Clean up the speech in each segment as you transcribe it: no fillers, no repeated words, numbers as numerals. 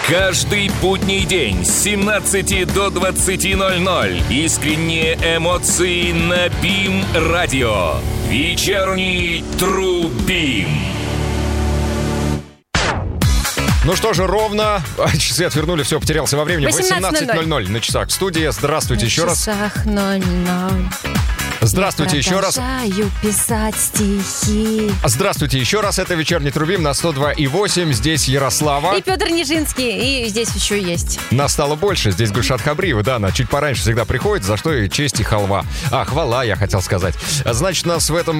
Каждый будний день с 17 до 20:00 искренние эмоции на БИМ-радио. Вечерний Тру-Бим. Ну что же, ровно часы отвернули, все, потерялся во времени. 18:00 на часах. Студия. Здравствуйте еще раз. На часах 00. Здравствуйте еще раз. Продолжаю писать стихи. Здравствуйте еще раз. Это вечерний Тру-Бим на 102,8. Здесь Ярослава. И Петр Нижинский. И здесь еще есть. Нас стало больше. Здесь Гульшат Хабриева. Да, она чуть пораньше всегда приходит, за что и честь, и хвала. Хвала, я хотел сказать. Значит, у нас в этом,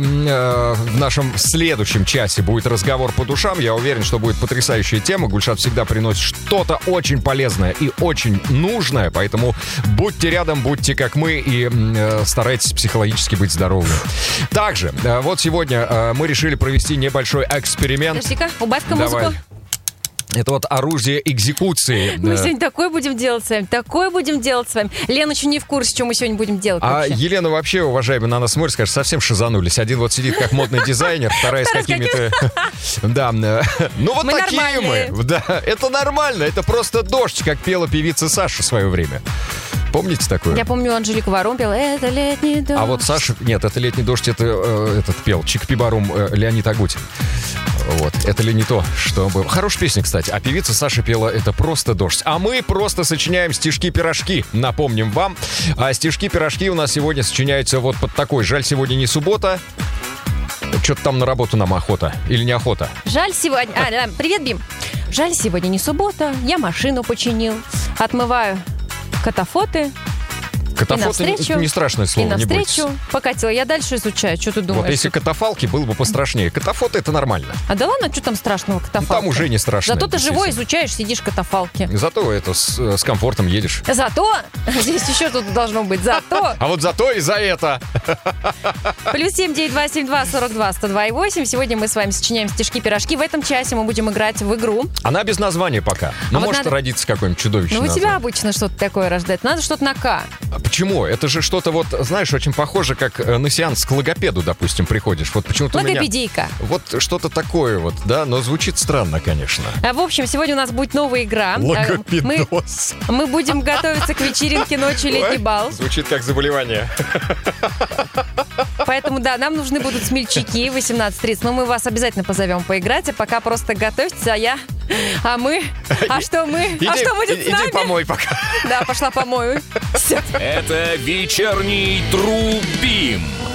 в нашем следующем часе будет разговор по душам. Я уверен, что будет потрясающая тема. Гульшат всегда приносит что-то очень полезное и очень нужное. Поэтому будьте рядом, будьте как мы и старайтесь психологически быть здоровыми. Также, вот сегодня мы решили провести небольшой эксперимент. Подожди-ка, убавь-ка музыку. Это вот оружие экзекуции. Мы сегодня такое будем делать с вами. Лена еще не в курсе, что мы сегодня будем делать. Вообще. Елена вообще, уважаемая, на нас смотрит, скажет, совсем шизанулись. Один вот сидит как модный дизайнер, вторая с какими-то... Да, ну вот такие мы. Да, это нормально, это просто дождь, как пела певица Саша в свое время. Помните такое? Я помню, Анжелика Варум пела «Это летний дождь». А вот Саша... Нет, это «Летний дождь», это этот пел Чик-Пи-Барум Леонид Агутин. Вот, это ли не то, что было? Хорошая песня, кстати. А певица Саша пела «Это просто дождь». А мы просто сочиняем стишки-пирожки, напомним вам. А стишки-пирожки у нас сегодня сочиняются вот под такой. Жаль, сегодня не суббота. Что-то там на работу нам охота. Или не охота? Жаль сегодня... привет, Бим. Жаль, сегодня не суббота. Я машину починил. Отмываю катафоты. Катафоты не страшное слово, и навстречу покатила. Я дальше изучаю. Что ты думаешь? Вот если катафалки, было бы пострашнее. Катафоты — это нормально. А да ладно, что там страшного катафалки? Там уже не страшно. Зато ты живой изучаешь, сидишь в катафалке. Зато это с комфортом едешь. Зато? Здесь еще что-то должно быть. Зато. А вот зато и за это. Плюс 7-9-2-7-2-42-102-8. Сегодня мы с вами сочиняем стишки-пирожки. В этом часе мы будем играть в игру. Она без названия пока. Но вот может родиться какое-нибудь чудовищное название. Ну, у тебя обычно что-то такое рождается. Надо что-то на «К». Почему? Это же что-то вот, знаешь, очень похоже, как на сеанс к логопеду, допустим, приходишь. Вот почему-то логопедийка. У меня вот что-то такое вот, да, но звучит странно, конечно. В общем, сегодня у нас будет новая игра. Логопедоз. Мы будем готовиться к вечеринке «Ночью летний бал». Звучит как заболевание. Поэтому, да, нам нужны будут смельчаки 18:30. Но мы вас обязательно позовем поиграть. А пока просто готовьтесь, а мы? А что мы? А что будет с нами? Иди помой пока. Да, пошла помою. Все. Это вечерний Тру-Бим.